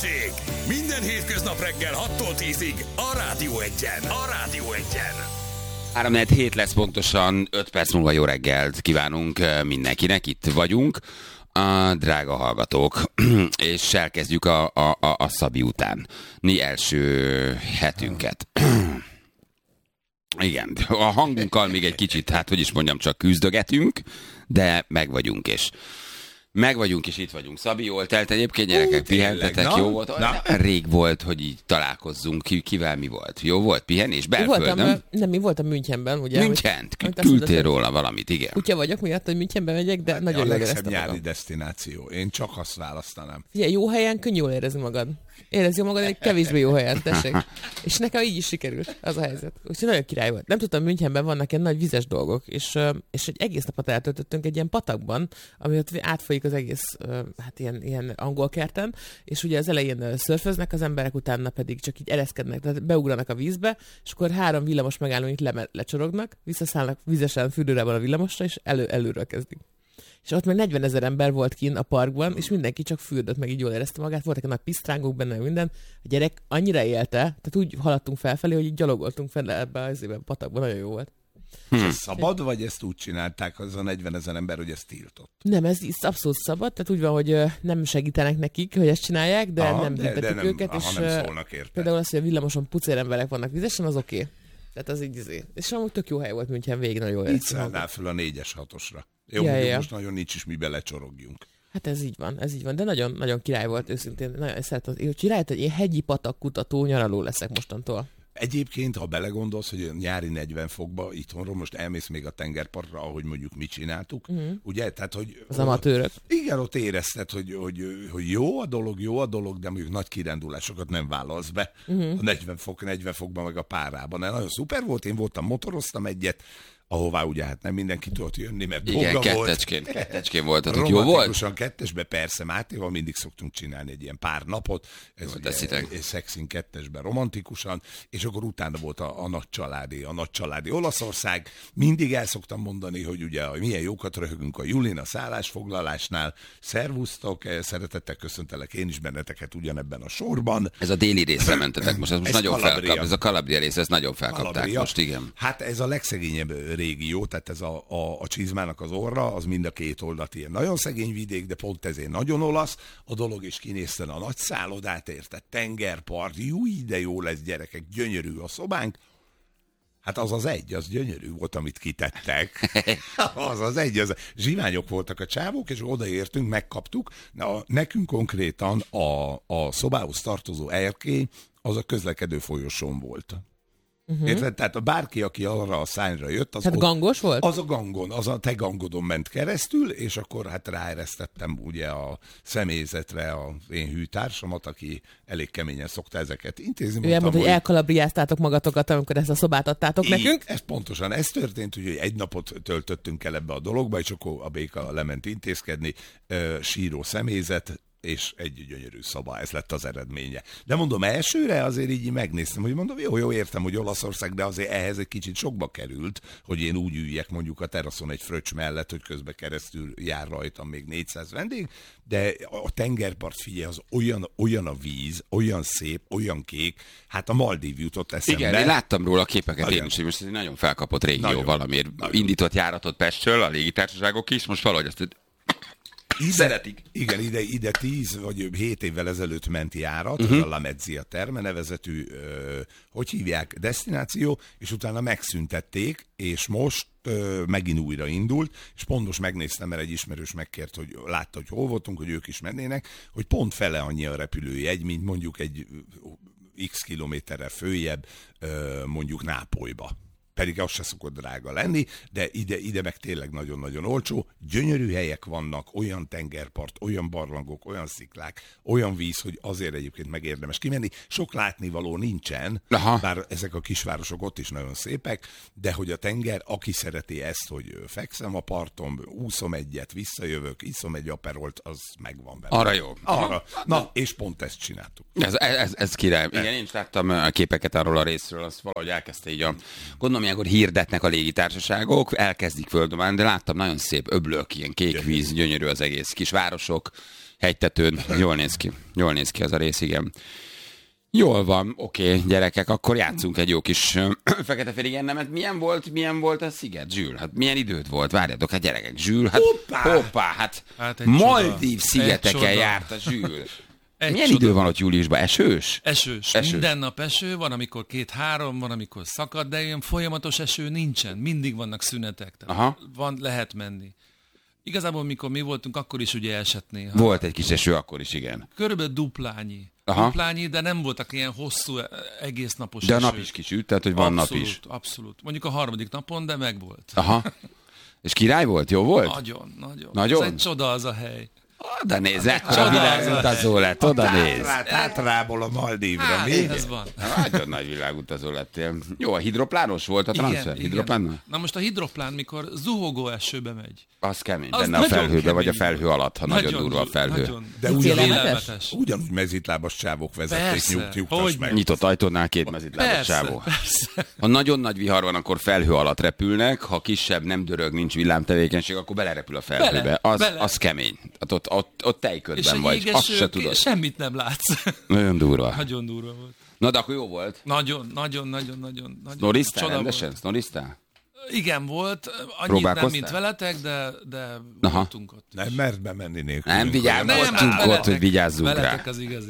Tessék! Minden hétköznap reggel 6-tól 10-ig a Rádió Egyen. A Rádió Egyen. 3-4 lesz pontosan, 5 perc múlva jó reggelt kívánunk mindenkinek, itt vagyunk, a drága hallgatók, és elkezdjük a Szabi után első hetünket. Igen, a hangunkkal még egy kicsit, hát hogy is mondjam, csak küzdögetünk, de meg vagyunk, és itt vagyunk. Szabi, jól telt egyébként, gyerekek, pihentetek, jó volt? Rég volt, hogy így találkozzunk, kivel mi volt? Jó volt, pihenés, belföldön? Nem, mi voltam München-ben, ugye? Münchent, küldtél róla valamit, igen. Kutya vagyok miatt, hogy Münchenbe megyek, de nagyon jól éreztem magam. A legszebb nyári desztináció, én csak azt választanám. Ugye, jó helyen könnyű jól érezni magad. Érezd jól magad egy kevésbé jó helyen, tessék. És nekem így is sikerült, az a helyzet. Úgyhogy nagyon király volt. Nem tudtam, Münchenben vannak ilyen nagy vizes dolgok, és egy egész napot eltöltöttünk egy ilyen patakban, ami ott átfolyik az egész, hát ilyen angol kerten, és ugye az elején szörföznek az emberek, utána pedig csak így ereszkednek, tehát beugranak a vízbe, és akkor 3 villamos megállóit lecsorognak, visszaszállnak vizesen fürdőrában a villamosra, és előről kezdik. És ott meg 40 000 ember volt kint a parkban, és mindenki csak fürdött, meg így jól érezte magát. Voltak nagy pisztrángok benne, minden. A gyerek annyira élte, tehát úgy haladtunk felfelé, hogy így gyalogoltunk fel ebbe a patakban, nagyon jó volt. Ez szabad, vagy ezt úgy csinálták, az a 40 000 ember, hogy ezt tiltott? Nem, ez abszolút szabad, tehát úgy van, hogy nem segítenek nekik, hogy ezt csinálják, de nem büntetik őket, és nem szólnak érte. Például az, hogy a villamoson pucér emberek vannak vizesen, az oké. Tehát az így, és amúgy tök jó hely volt München, végig nagyon jól éreztem. Így szállnál föl a 4-es 6-osra. Jó, most nagyon nincs is mibe lecsorogjunk. Hát ez így van, de nagyon, nagyon király volt őszintén. Nagyon szeretem, hogy rájött, hogy én hegyi patakkutató nyaraló leszek mostantól. Egyébként, ha belegondolsz, hogy nyári 40 fokba itthonról most elmész még a tengerpartra, ahogy mondjuk mi csináltuk, ugye? Tehát, hogy az amatőrök. Igen, ott érezted, hogy jó a dolog, de mondjuk nagy kirándulásokat nem vállalsz be a 40 fokban meg a párában. De nagyon szuper volt, én motoroztam egyet, ahová ugye hát nem mindenki tudott jönni, mert igen, kettecskén voltatok. Jó volt? Romantikusan kettesbe, persze, Mátéval mindig szoktunk csinálni egy ilyen pár napot, ez ugye Szexin kettesben romantikusan, és akkor utána volt a nagy családi Olaszország. Mindig el szoktam mondani, hogy ugye milyen jókat röhögünk a Julina szállásfoglalásnál. Szervusztok, szeretettel köszöntelek én is benneteket ugyanebben a sorban. Ez a déli részre mentetek most, ez nagyon felkap, ez a Calabria rész, ez nagyon felkapták most, igen. Hát ez a legszegényebb régió, tehát ez a csizmának az orra, az mind a két oldalt ilyen nagyon szegény vidék, de pont ezért nagyon olasz a dolog, és kinézten a nagy szállodát, érted, tengerpart, de jó lesz, gyerekek, gyönyörű a szobánk. Hát az gyönyörű volt, amit kitettek. az zsiványok voltak a csávók, és odaértünk, megkaptuk. Nekünk konkrétan a szobához tartozó erkély, az a közlekedő folyosón volt. Érted? Tehát bárki, aki arra a szányra jött, az tehát gangos volt? Az a gangon, az a te gangodon ment keresztül, és akkor hát ráeresztettem ugye a személyzetre az én hűtársamat, aki elég keményen szokta ezeket intézni. Ő elmondta, hogy elkalabriáztátok magatokat, amikor ezt a szobát adtátok nekünk. Pontosan ez történt, hogy egy napot töltöttünk el ebbe a dologba, és akkor a béka lement intézkedni, síró személyzet, és egy gyönyörű szoba, ez lett az eredménye. De mondom, elsőre azért így megnéztem, hogy mondom, jó, értem, hogy Olaszország, de azért ehhez egy kicsit sokba került, hogy én úgy üljek mondjuk a teraszon egy fröccs mellett, hogy közben keresztül jár rajtam még 400 vendég, de a tengerpart, figyelj, az olyan a víz, olyan szép, olyan kék, hát a Maldív jutott eszembe. Igen, én láttam róla a képeket én is, hogy most ez egy nagyon felkapott régió valamiért. Indított járatot Pestről, a légitársaságok is, most valahogy azt szeretik. Igen, ide 10 vagy 7 évvel ezelőtt ment járat, a La Mezzia Terme nevezetű, hogy hívják, desztináció, és utána megszüntették, és most megint újra indult, és pont most megnéztem, mert egy ismerős megkért, hogy látta, hogy hol voltunk, hogy ők is mennének, hogy pont fele annyi a repülőjegy, mint mondjuk egy x kilométerrel följebb, mondjuk Nápolyba. Pedig az se szokott drága lenni, de ide meg tényleg nagyon-nagyon olcsó. Gyönyörű helyek vannak, olyan tengerpart, olyan barlangok, olyan sziklák, olyan víz, hogy azért egyébként megérdemes kimenni. Sok látnivaló nincsen, bár ezek a kisvárosok ott is nagyon szépek, de hogy a tenger, aki szereti ezt, hogy fekszem a parton, úszom egyet, visszajövök, iszom egy aperolt, az megvan benne. Arra jó. Arra. Na, és pont ezt csináltuk. Ez király. Igen, én is láttam a képeket arról a részről, azt valahogy elkezdte így gondolom, ilyenkor hirdetnek a légitársaságok, elkezdik földobálni, de láttam nagyon szép öblök, ilyen kék víz, gyönyörű az egész, kis városok, hegytetőn. Jól néz ki az a rész, igen. Jól van, oké, gyerekek, akkor játszunk egy jó kis fekete-fehér igennemet. Milyen volt a sziget, Zsül? Hát milyen időd volt? Várjatok, hát gyerekek, Zsül, hoppá, hát Maldív szigeteken járt a Zsül. Milyen idő van ott júliusban? Esős? Esős. Minden nap eső, van amikor 2-3, van amikor szakad, de ilyen folyamatos eső nincsen. Mindig vannak szünetek. Lehet menni. Igazából, mikor mi voltunk, akkor is ugye esett néha. Volt egy kis eső akkor is, igen. Körülbelül duplányi, de nem voltak ilyen hosszú, egész napos eső. De a nap is kisüt, tehát hogy van abszolút, nap is. Abszolút. Mondjuk a 3. napon, de megvolt. És király volt? Jó volt? Nagyon. Ez egy csoda az a hely. Oda nézz, ekkora világutazó lett, oda nézz. Tátrából a Maldívra, mi? Ez van. Nagyon nagy világutazó lettél. Jó, a hidroplános volt a transfer? Igen. Na most a hidroplán, mikor zuhogó esőbe megy. Az kemény, benne a felhőbe, vagy a felhő alatt, ha nagyon durva a felhő. De ugyanúgy mezitlábas csávok vezették, nyugtass meg. Nyitott ajtónál 2 mezitlábas csávó. Ha nagyon nagy vihar van, akkor felhő alatt repülnek, ha kisebb, nem dörög, nincs villámtevékenység, akkor belerepül a felhőbe. Az kemény. Ott tejködben vagy, azt se tudod. Semmit nem látsz. Nagyon durva. Nagyon durva volt. Na, de akkor jó volt? Nagyon. Snoriztál rendesen? Snoriztál? Igen, volt. Annyit nem, mint veletek, de voltunk ott. Nem mert bemenni nélkül. Nem vigyázzunk ott, hogy vigyázzunk rá. Veletek az igazi.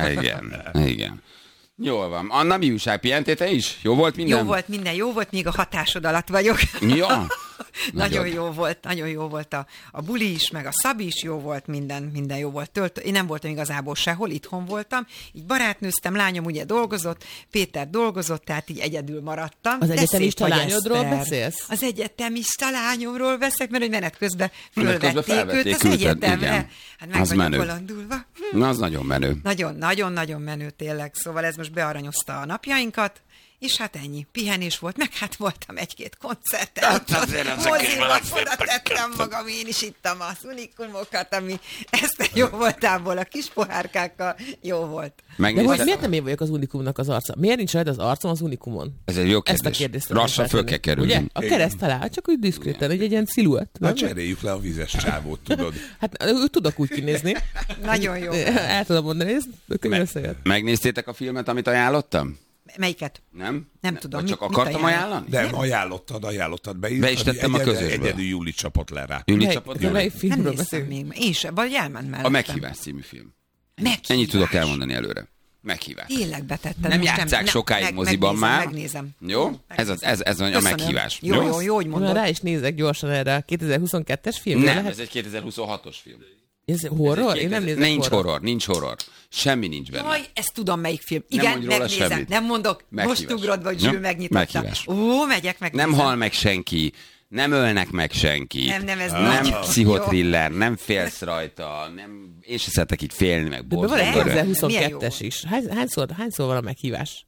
Igen. Jól van. Anna, mi újság? Pihentél te is? Jó volt minden? Jó volt, még a hatásod alatt vagyok. Ja. Nagyon jó volt a buli is, meg a Szabi is jó volt, minden jó volt. Én nem voltam igazából sehol, itthon voltam, így barátnőztem, lányom ugye dolgozott, Péter dolgozott, tehát így egyedül maradtam. Az egyetemista lányodról beszélsz? Az egyetemista lányomról beszélek, mert hogy menet közben fölvették őt az egyetemre. Hát meg vagyok kalandulva. Na, az nagyon menő. Nagyon menő tényleg, szóval ez most bearanyozta a napjainkat. És hát ennyi. Pihenés volt, meg hát voltam 1-2 koncerten. Moziban oda tettem magam, én is ittam az unikumokat, ami ezt jó voltából, a kis pohárkákkal jó volt. De hogy miért nem én vagyok az unikumnak az arca? Miért nincs rajta az arcom az unikumon? Ez egy jó kérdés. Ezt a kérdést lassan föl kell kerülni. Ugye? A kereszt alá, csak úgy diszkréten, egy ilyen sziluett. Hát cseréljük le a vizes csávót, tudod. Hát tudok úgy kinézni. Nagyon jó. El tudom mondani, ez összejött. Megnéztétek a filmet, amit ajánlottam? Melyiket? Nem tudom. Csak akartam ajánlani? Nem, ajánlottad. Be is tettem a közösből. Egyedül Júli csapott le rá. Júli csapott le? Melyik filmről nem néztem még. Én sem, vagy elment mellettem. A Meghívás című film. Meghívás. Ennyit tudok elmondani előre. Meghívás. Tényleg betettem. Nem játsszák sokáig moziban már. Megnézem. Jó? Ez a meghívás. Jó, hogy mondod. Rá is nézek gyorsan erre a 2022-es film. Nem, ez egy 2026-os film. Ez horror? Én nem nézek Nincs horror. Semmi nincs benne. Jaj, ezt tudom, melyik film. Igen, megnézem. Semmit. Nem mondok. Meghívás. Most ugrod, vagy Zsül megnyitotta. Megyek, megnézem. Nem hal meg senki. Nem ölnek meg senkit. Nem, ez nem pszichotriller, nem félsz rajta, nem... Én se szeretek így félni, meg borzani. De van egy 2022-es is. Hányszor van a meghívás?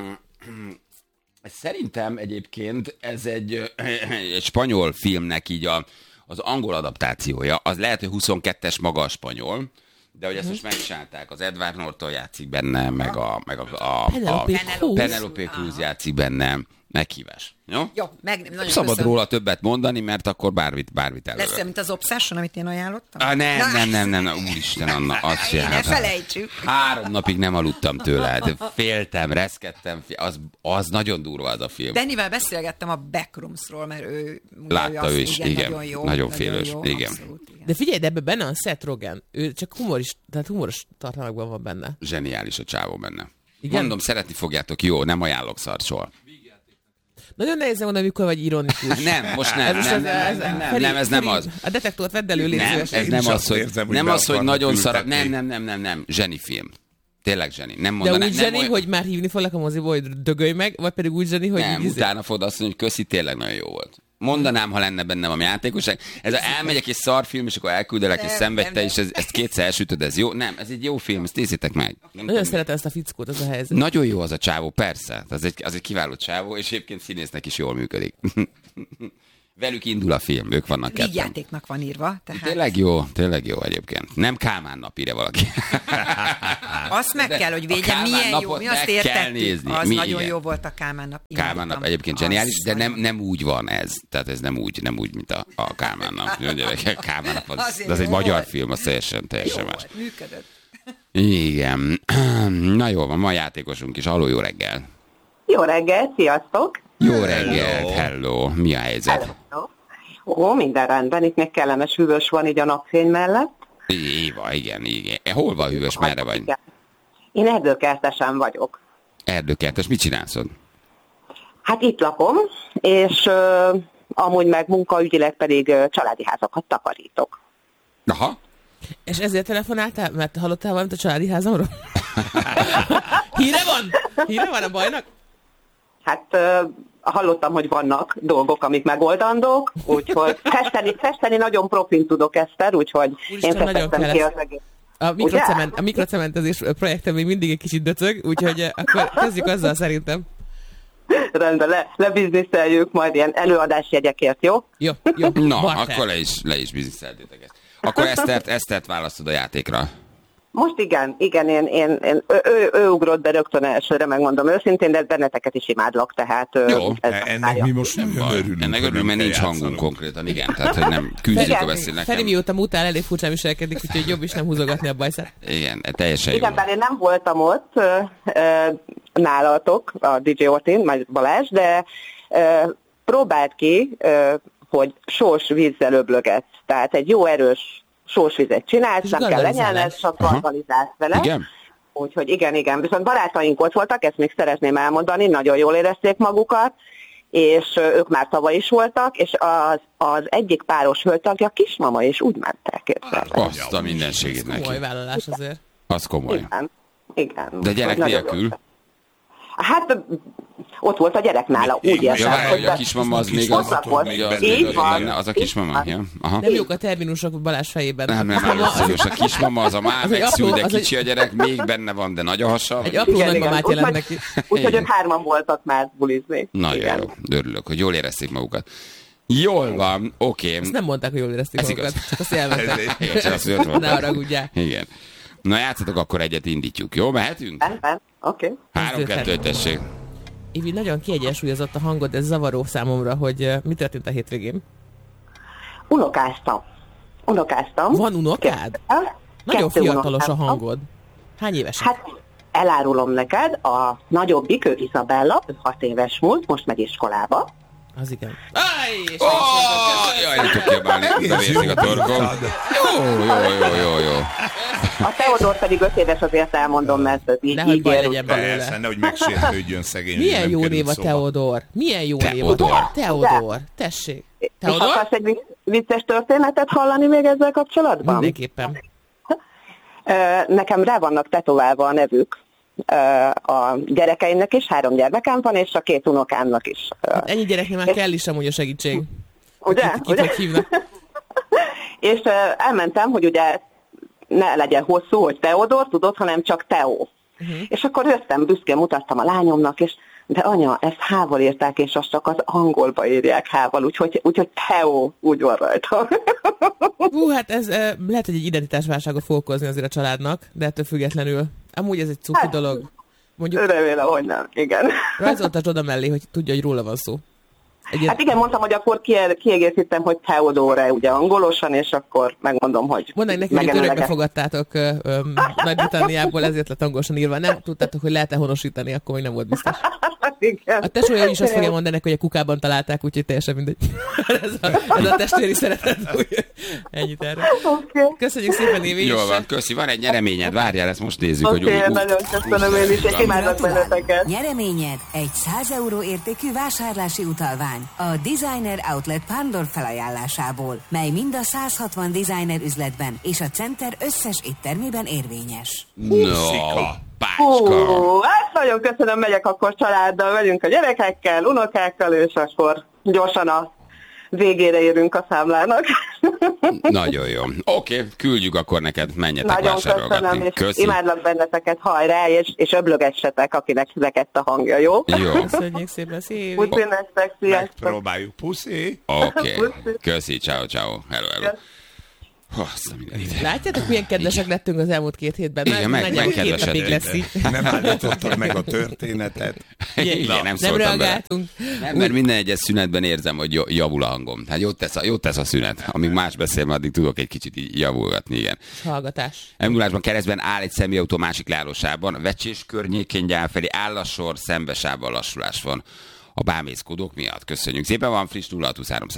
Szerintem egyébként ez egy spanyol filmnek így az angol adaptációja. Az lehet, hogy 22-es maga a spanyol, de hogy ezt most megcsinálták, az Edward Norton játszik benne, meg a Penelope Cruz játszik benne. Meghívás. Jó? Jó, nagyon szabad köszönöm. róla többet mondani, mert akkor bármit előre. Lesz olyan, mint az Obsession, amit én ajánlottam? Nem, úristen, Anna, azt se. Ne felejtsük. 3 napig nem aludtam tőle, de féltem, reszkedtem, az nagyon durva az a film. Dannyvel beszélgettem a Backroomsról, mert ő látta ő is, igen, nagyon félős, igen. Abszolút, igen. De figyelj, de ebben benne a Seth Rogen, ő csak humoros tartalmakban van benne. Zseniális a csávó benne. Igen? Mondom, szeretni fogjátok, jó, nem ajánlok szart soha. Nagyon nehéz mondani, amikor vagy ironikus. Nem, most nem, ez nem az. A detektort vedd elő, légy szíves. Ez nem az, hogy nagyon szar. Nem, zseni film. Tényleg zseni. Nem mondanám, de úgy zseni, hogy már hívni foglak a moziból, hogy dögölj meg, vagy pedig úgy zseni, hogy... Nem, utána fogod azt mondani, hogy köszi, tényleg nagyon jó volt. Mondanám, ha lenne bennem a játékosság. Ez elmegyek egy szarfilm, és akkor elküldelek, és szenvedj te, és ezt kétszer elsütöd, ez jó? Nem, ez egy jó film, ezt nézzétek meg. Nagyon szeretem ezt a fickót, az a helyzet. Nagyon jó az a csávó, persze. Az egy kiváló csávó, és egyébként színésznek is jól működik. Velük indul a film, ők vannak ketten. Vígjátéknak van írva. Tehát... Tényleg jó egyébként. Nem Kálmán nap írja valaki. Azt meg kell, hogy védjen, milyen jó, mi azt értettük. Az nagyon jó volt a Kálmán nap. Kálmán nap egyébként zseniális, de nem úgy van ez. Tehát ez nem úgy, mint a Kálmán nap. Kálmán nap az egy magyar film, az teljesen más. Működött. Igen. Na jól van, ma játékosunk is. Halló, jó reggel. Jó reggel, sziasztok! Jó reggelt, hello. Mi a helyzet? Hello. Ó, minden rendben, itt még kellemes hűvös van így a napfény mellett. Éva, igen. Hol van hűvös, merre vagy? Én erdőkertesen vagyok. Erdőkertes, mit csinálsz ott? Hát itt lakom, és amúgy meg munkaügyileg pedig családi házakat takarítok. Aha. És ezért telefonáltál? Mert hallottál valamit a családi házamról? Híre van a bajnak? Hát hallottam, hogy vannak dolgok, amik megoldandók, úgyhogy festeni nagyon profin tudok, Eszter, úgyhogy én festettem ki az egész. A mikrocementezés projektem még mindig egy kicsit döcög, úgyhogy akkor kezdjük azzal szerintem. Rendben, lebizniszeljük majd ilyen előadásjegyekért, jó? Jó. Na, Barter. akkor le is bizniszeltétek ezt. Akkor Esztert választod a játékra. Most igen, ő ugrott be rögtön elsőre, megmondom őszintén, de benneteket is imádlak, tehát... Jó, ennek mi most örülünk. Ennek örülünk, mert nincs hangunk konkrétan, igen, tehát hogy nem küzdjük a beszélnek. Feri mióta mutál, elég furcsán viselkedik, úgyhogy jobb is nem húzogatni a bajszát. Igen, teljesen jó. Igen, bár én nem voltam ott nálatok, a DJ Ortin, majd Balázs, de próbált ki, hogy sós vízzel öblögetsz, tehát egy jó erős sósvizet csinálsz, nem kell lenyelned, csak gargalizálsz vele. Igen? Úgyhogy igen. Viszont barátaink ott voltak, ezt még szeretném elmondani, nagyon jól érezték magukat, és ők már tavaly is voltak, és az egyik páros hölgytagja kismama, és úgy mentek. Azt a mindenségét neki. Komoly vállalás azért. Az komoly. Igen. De gyerek nélkül? Hát ott volt a gyerek nála, úgy érzem. Hogy a kismama az még az a kismama. Ja. Aha. Nem jók a terminusok Balázs fejében. Nem, a kismama az a már megszül, de kicsi a gyerek, még benne van, de nagy a hasa. Egy apró nagymamát jelent neki. Úgyhogy ők 3 voltak már bulizni. Nagyon jó, örülök, hogy jól érezték magukat. Jól van, oké. Ezt nem mondták, hogy jól érezték magukat, csak azt elmentek. Ne haragudjál. Igen. Na játszatok, akkor egyet indítjuk, jó? Mehetünk? Oké. 3-2, tessék. Ivi, nagyon kiegyensúlyozott a hangod, ez zavaró számomra, hogy mi történt a hétvégén? Unokáztam. Van unokád? Nagyon fiatalos a hangod. Hány éves? Hát elárulom neked, a nagyobbik, ő Izabella, 6 éves múlt, most megy iskolába. Az igen. Jaj, nem tudok kiabálni, bevészik a torkom. Jó. A Teodor pedig 5 éves, azért elmondom, mert ez így legyen belőle. Persze, nehogy megsértődjön szegény. Milyen jó név a Teodor? Milyen jó név a Teodor? Tessék. Teodor? És akarsz egy vicces történetet hallani még ezzel kapcsolatban? Mindenképpen. Nekem rá vannak tetoválva a nevük. A gyerekeimnek is, 3 gyermekem van, és a 2 unokámnak is. Hát ennyi gyereknél már kell is amúgy a segítség. Ugye? Kit hívnak? És elmentem, hogy ugye ne legyen hosszú, hogy Teodor, tudod, hanem csak Teo. És akkor jöttem, büszkén mutattam a lányomnak, és de anya, ezt H-val írták, és azt csak az angolba írják H-val, úgyhogy Teo úgy van rajta. Hát ez lehet, hogy egy identitásválságot fog okozni azért a családnak, de ettől függetlenül. Amúgy ez egy cuki dolog. Mondjuk, remélem, hogy nem, igen. Rajzoltasd oda mellé, hogy tudja, hogy róla van szó. Hát igen, mondtam, hogy akkor kiegészítem, hogy Theodore ugye angolosan, és akkor megmondom, hogy... Mondd neki, hogy törökbe fogadtátok Nagy-Britanniából, ezért lett angolosan írva. Nem tudtátok, hogy lehet-e honosítani, akkor még nem volt biztos. Igen. A tesója is azt fogja mondani, hogy a kukában találták, úgyhogy teljesen mindegy. ez a testvéri szeretet. Ennyit erre. Okay. Köszönjük szépen, Évi. Jól van, köszi. Van egy nyereményed, várjál, ezt most nézzük. Oké, nagyon köszönöm én is, és imádok benneteket. Nyereményed egy 100 euró értékű vásárlási utalvány a Designer Outlet Pándor felajánlásából, mely mind a 160 designer üzletben és a Center összes éttermében érvényes. Hát nagyon köszönöm, megyek akkor családdal, megyünk a gyerekekkel, unokákkal, és akkor gyorsan végére érünk a számlának. Nagyon jó. Oké, küldjük akkor neked, menjetek nagyon vásárolgatni. Köszönöm, és imádlak benneteket, hajrá, és öblögessetek, akinek rekedt a hangja, jó? Jó. Köszönjük szépen, szépen. Puszi nektek, sziasztok. Megpróbáljuk, puszi. Oké, köszi, ciao. Hello. Látjátok, milyen kedvesek lettünk az elmúlt 2 hétben? Igen, meg kedvesedünk. Nem állítottak meg a történetet. Igen, nem szóltam reagáltunk. Nem, mert minden egyes szünetben érzem, hogy javul a hangom. Hát jót tesz a szünet. Amíg más beszél, addig tudok egy kicsit így javulgatni, igen. Hallgatás. M0-ásban keresztben áll egy személyautó másik leállósában. Vecsés környékén gyár felé áll a sor, szembesávval lassulás van a bámészkodók miatt. Köszönjük szépen, van friss 0623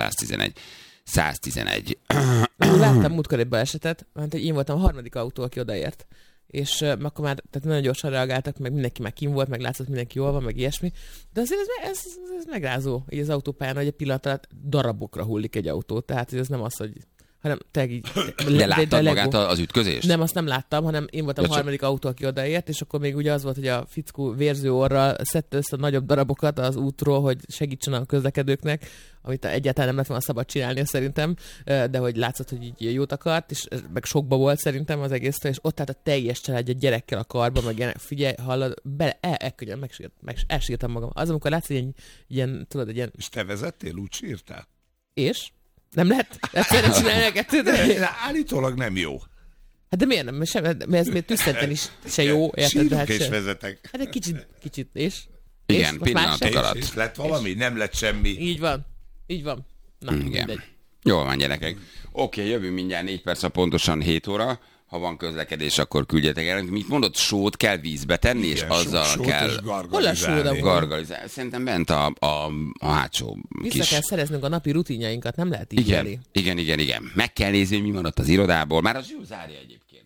111. Láttam múltkor egy balesetet, mert én voltam a 3. autó, aki odaért. És akkor már tehát nagyon gyorsan reagáltak, meg mindenki már kim volt, meg látszott, mindenki jól van, meg ilyesmi. De azért ez megrázó, így az autópályán, hogy egy pillanat alatt darabokra hullik egy autó. Tehát ez nem az, hogy hanem te így... De láttad magát az ütközést? Nem, azt nem láttam, hanem én voltam a 3. autó, aki odaért, és akkor még ugye az volt, hogy a fickó vérző orral szedte össze a nagyobb darabokat az útról, hogy segítsen a közlekedőknek, amit egyáltalán nem lett volna szabad csinálni szerintem, de hogy látszott, hogy így jót akart, és meg sokba volt szerintem az egésztől, és ott állt a teljes családja gyerekkel a karban, meg ilyenek, figyelj, hallod, elkönnyen elsírtam magam. Az, amikor látsz, hogy ilyen, tudod, egy ilyen... És te vezettél, úgy sírtál? És? Nem lehet egyszerre csinálni a kettőt? Állítólag nem jó. Hát de miért nem? Mert ez még tüsszenten is se jó. Sírok és vezetek. Hát egy kicsit, és? Igen, pillanatok alatt. És lett valami? Nem lett semmi. Így van. Na, igen. Mindegy. Jól van, gyerekek. Oké, jövünk mindjárt 4 perc, pontosan 7 óra. Ha van közlekedés, akkor küldjetek el. Mit mondod, sót kell vízbe tenni, igen, és azzal kell gargalizálni. Szerintem bent a hátsó Vissza kell szereznünk a napi rutinjainkat, nem lehet így élni. Igen. Meg kell nézni, hogy mi van ott az irodából. Már az Zsül zárja egyébként.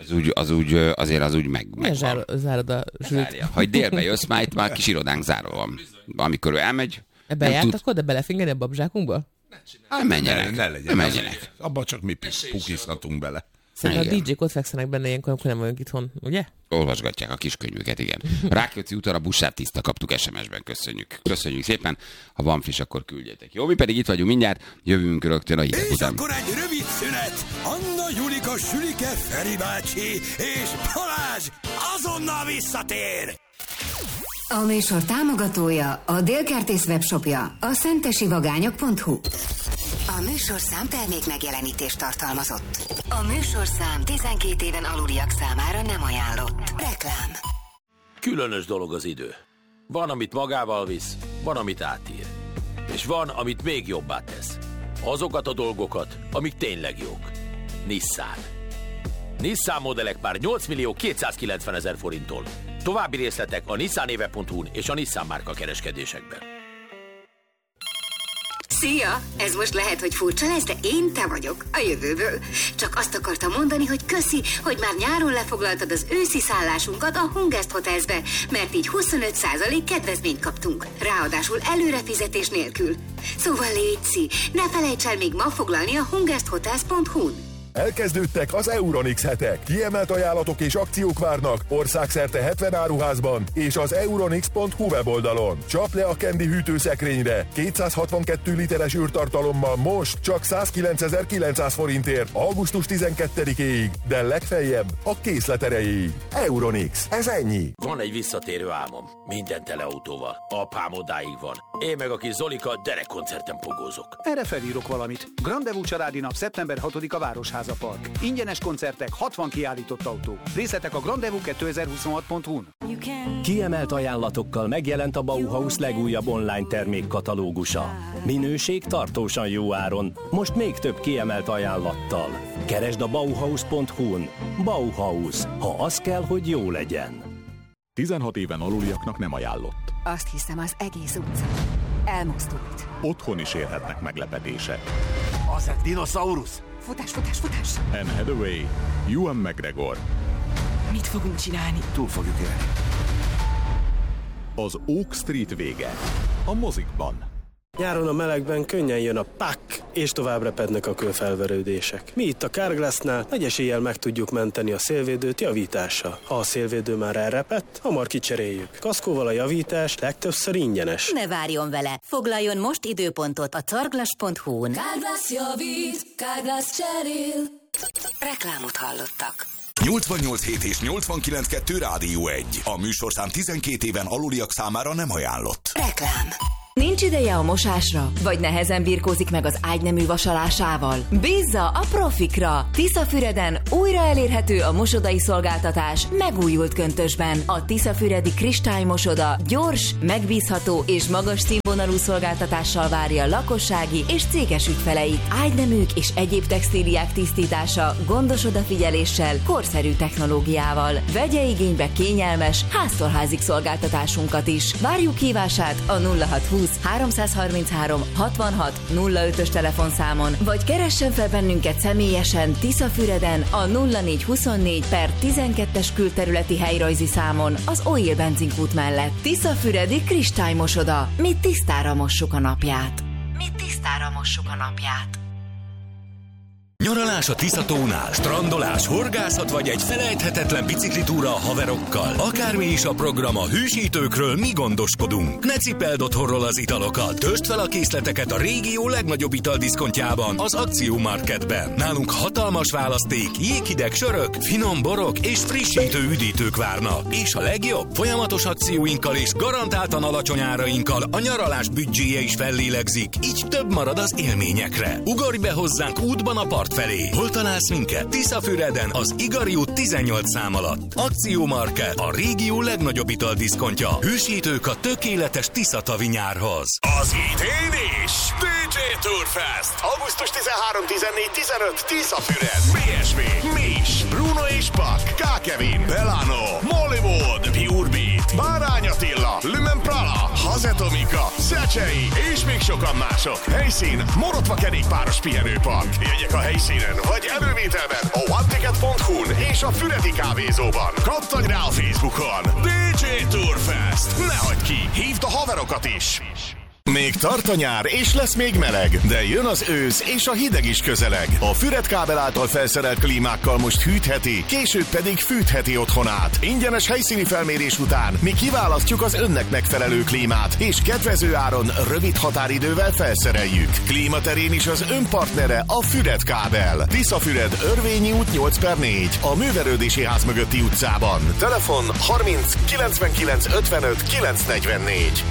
Tehát az úgy meg van. Zárod a Zsült? Ha délbe jössz, már kis irodánk zárva van. Amikor ő elmegy... Ebben járt akkor, de belefingeni a babzsákunkba? Menjenek. Abban csak mi pukizhatunk bele. Szerintem a DJ-k ott fekszenek benne ilyenkor, amikor nem vagyunk itthon, ugye? Olvasgatják a kiskönyvüket, igen. Rákóczi úton a buszsár tiszta, kaptuk SMS-ben, köszönjük szépen. Ha van friss, akkor küldjetek. Jó, mi pedig itt vagyunk mindjárt, jövünk rögtön a hírek után. És akkor egy rövid szünet. Anna, Julika, Sülike, Feri bácsi és Balázs azonnal visszatér. A műsor támogatója, a Délkertész webshopja, a szentesivagányok.hu. A műsorszám termék megjelenítést tartalmazott. A műsorszám 12 éven aluliak számára nem ajánlott. Reklám. Különös dolog az idő. Van, amit magával visz, van, amit átír. És van, amit még jobbá tesz. Azokat a dolgokat, amik tényleg jók. Nissan. Nissan modellek már 8.290.000 forinttól. További részletek a nissanéve.hu-n és a Nissan márka kereskedésekben. Szia! Ez most lehet, hogy furcsa lesz, de én te vagyok, a jövőből. Csak azt akartam mondani, hogy köszi, hogy már nyáron lefoglaltad az őszi szállásunkat a Hungest Hotelsbe, mert így 25% kedvezményt kaptunk. Ráadásul előrefizetés nélkül. Szóval létszi, ne felejts el még ma foglalni a hungesthotels.hu-n. Elkezdődtek az Euronix hetek. Kiemelt ajánlatok és akciók várnak országszerte 70 áruházban és az euronix.hu weboldalon. Csap le a Candy hűtőszekrényre 262 literes űrtartalommal most csak 109.900 forintért augusztus 12-éig, de legfeljebb a készlet erejéig. Euronix, ez ennyi. Van egy visszatérő álmom, minden tele autóval. Apám odáig van. Én meg a kis Zolika derekkoncerten pogózok. Erre felírok valamit. Grandevú családi nap szeptember 6-a Városháza Park. Ingyenes koncertek, 60 kiállított autó. Részletek a grandevú2026.hu-n. Kiemelt ajánlatokkal megjelent a Bauhaus legújabb online termékkatalógusa. Minőség tartósan jó áron, most még több kiemelt ajánlattal. Keresd a Bauhaus.hu-n. Bauhaus, ha az kell, hogy jó legyen. 16 éven aluliaknak nem ajánlott. Azt hiszem, az egész utca elmozdult. Otthon is érhetnek meglepetések. Az egy dinoszaurusz! Futás! Anne Hathaway, Ewan McGregor. Mit fogunk csinálni? Túl fogjuk élni. Az Oak Street vége. A mozikban. Nyáron a melegben könnyen jön a pak, és tovább repednek a kőfelverődések. Mi itt a Carglassnál nagy eséllyel meg tudjuk menteni a szélvédőt javítással. Ha a szélvédő már elrepett, hamar kicseréljük. Kaszkóval a javítás legtöbbször ingyenes. Ne várjon vele! Foglaljon most időpontot a carglass.hu-n. Carglass javít, Carglass cserél. Reklámot hallottak. 88.7 és 89.2 Rádió 1. A műsorszám 12 éven aluliak számára nem ajánlott. Reklám. Nincs ideje a mosásra? Vagy nehezen birkózik meg az ágynemű vasalásával? Bízza a profikra! Tiszafüreden újra elérhető a mosodai szolgáltatás megújult köntösben. A Tiszafüredi Kristálymosoda gyors, megbízható és magas színvonalú szolgáltatással várja lakossági és céges ügyfeleit. Ágyneműk és egyéb textíliák tisztítása gondos odafigyeléssel, korszerű technológiával. Vegye igénybe kényelmes, háztól házig szolgáltatásunkat is. Várjuk hívását a 0620 333 66 05-ös telefonszámon, vagy keressen fel bennünket személyesen Tiszafüreden a 0424/12-es külterületi helyrajzi számon az Oil benzinkút mellett. Tiszafüredi Kristálymosoda. Mi tisztára mossuk a napját. Nyaralás a Tiszatónál, strandolás, horgászat vagy egy felejthetetlen biciklitúra a haverokkal. Akármi is a program, a hűsítőkről mi gondoskodunk. Ne cipeld otthonról az italokat. Töltsd fel a készleteket a régió legnagyobb italdiszkontjában, az Akciómarketben. Nálunk hatalmas választék, jéghideg sörök, finom borok és frissítő üdítők várnak. És a legjobb, folyamatos akcióinkkal és garantáltan alacsony árainkkal a nyaralás büdzséje is fellélegzik, így több marad az élményekre. Ugorj be hozzánk útban a part felé. Hol találsz minket? Tiszafüreden, az Igari út 18 szám alatt. Akciómarket, a régió legnagyobb italdiszkontja. Hűsítők a tökéletes Tiszatavi nyárhoz. Az idén is DJ Tourfest. Augusztus 13-14-15 Tiszafüred. BSV, Mis, Bruno és Pak, K. Kevin, Belano, Mollywood, Pure Beat, Bárány Attila, Lumen Prala, Hazetomika, Szecsei és még sokan mások. Helyszín Morotva kerékpáros pihenőpark. Jegyek a helyszínen vagy elővételben a oneticket.hu-n és a Füredi kávézóban. Kattanj rá a Facebookon. DJ Tourfest. Ne hagyd ki, hívd a haverokat is. Még tart a nyár, és lesz még meleg, de jön az ősz, és a hideg is közeleg. A Füred kábel által felszerelt klímákkal most hűtheti, később pedig fűtheti otthonát. Ingyenes helyszíni felmérés után mi kiválasztjuk az önnek megfelelő klímát, és kedvező áron, rövid határidővel felszereljük. Klímaterén is az ön partnere a Füred kábel. Tiszafüred, Örvényi út 8/4, a Művelődési Ház mögötti utcában. Telefon 30 99 55 944.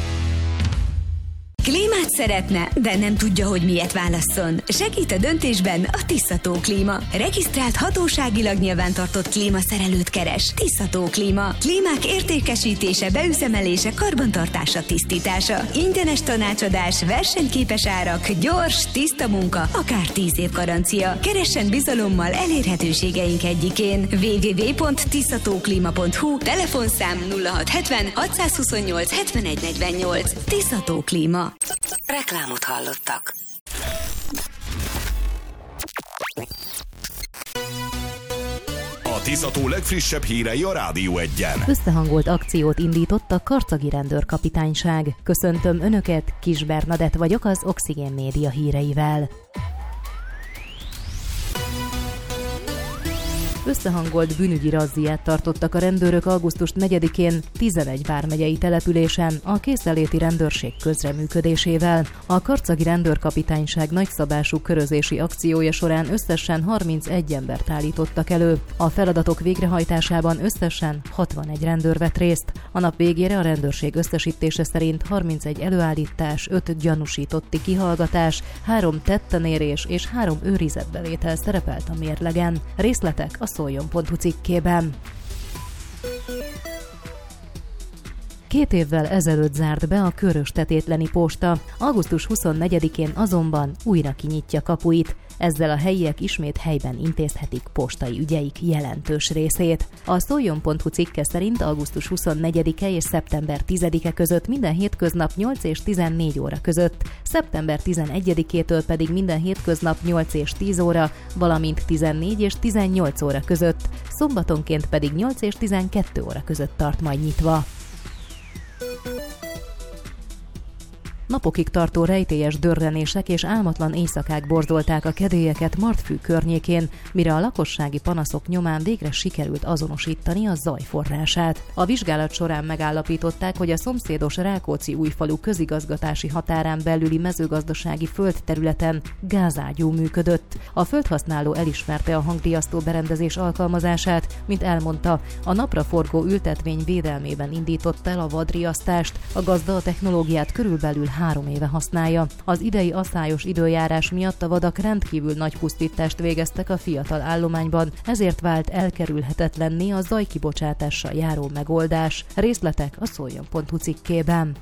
Klímát szeretne, de nem tudja, hogy miért válasszon. Segít a döntésben a Tiszató Klíma. Regisztrált hatóságilag nyilvántartott klímaszerelőt keres. Tiszató Klíma. Klímák értékesítése, beüzemelése, karbantartása, tisztítása. Ingyenes tanácsadás, versenyképes árak, gyors, tiszta munka, akár 10 év garancia. Keressen bizalommal elérhetőségeink egyikén. www.tiszatóklima.hu, telefonszám 0670 628 7148. Tiszató Klíma. Reklámot hallottak. A Tiszató legfrissebb hírei a Rádió 1-en. Összehangolt akciót indított a Karcagi Rendőrkapitányság. Köszöntöm Önöket, Kis Bernadett vagyok az Oxigén Média híreivel. Összehangolt bűnügyi razziát tartottak a rendőrök augusztus 4-én 11 vármegyei településen a készenléti rendőrség közreműködésével. A Karcagi Rendőrkapitányság nagyszabású körözési akciója során összesen 31 embert állítottak elő. A feladatok végrehajtásában összesen 61 rendőr vett részt. A nap végére a rendőrség összesítése szerint 31 előállítás, 5 gyanúsítotti kihallgatás, 3 tettenérés és 3 őrizetbevétel szerepelt a mérlegen. Részletek a Szoljon.hu cikkében. 2 évvel ezelőtt zárt be a Körös-Tetétleni posta, augusztus 24-én azonban újra kinyitja kapuit. Ezzel a helyiek ismét helyben intézhetik postai ügyeik jelentős részét. A Szoljon.hu cikke szerint augusztus 24-e és szeptember 10-e között minden hétköznap 8 és 14 óra között, szeptember 11-től pedig minden hétköznap 8 és 10 óra, valamint 14 és 18 óra között, szombatonként pedig 8 és 12 óra között tart majd nyitva. Napokig tartó rejtélyes dörrenések és álmatlan éjszakák borzolták a kedélyeket Martfű környékén, mire a lakossági panaszok nyomán végre sikerült azonosítani a zaj forrását. A vizsgálat során megállapították, hogy a szomszédos Rákóczi-Újfalu közigazgatási határán belüli mezőgazdasági földterületen gázágyú működött. A földhasználó elismerte a hangriasztó berendezés alkalmazását, mint elmondta, a napraforgó ültetvény védelmében indított el a vadriasztást, a gazda a technológiát körülbelül 3 éve használja. Az idei aszályos időjárás miatt a vadak rendkívül nagy pusztítást végeztek a fiatal állományban, ezért vált elkerülhetetlenné a zajkibocsátással járó megoldás. Részletek a szoljon.hu cikkében.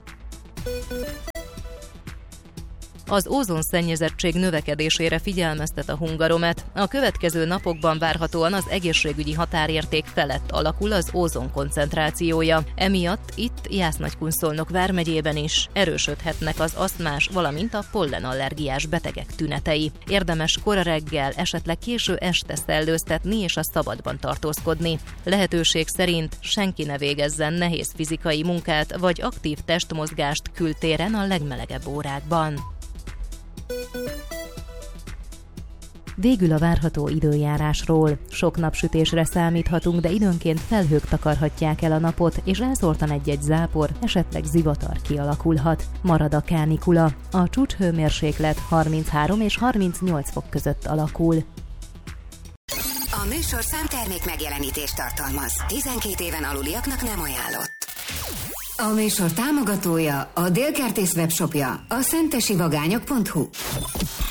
Az ózonszennyezettség növekedésére figyelmeztet a Hungaromet. A következő napokban várhatóan az egészségügyi határérték felett alakul az ózon koncentrációja. Emiatt itt Jász-Nagykunszolnok vármegyében is erősödhetnek az asztmás, valamint a pollenallergiás betegek tünetei. Érdemes kora reggel, esetleg késő este szellőztetni és a szabadban tartózkodni. Lehetőség szerint senki ne végezzen nehéz fizikai munkát vagy aktív testmozgást kültéren a legmelegebb órákban. Végül a várható időjárásról. Sok napsütésre számíthatunk, de időnként felhők takarhatják el a napot, és elszórtan egy-egy zápor, esetleg zivatar kialakulhat. Marad a kánikula. A csúcshőmérséklet 33 és 38 fok között alakul. A műsorszám termék megjelenítést tartalmaz. 12 éven aluliaknak nem ajánlott. A műsor támogatója, a Dél Kertész webshopja, a szentesivagányok.hu.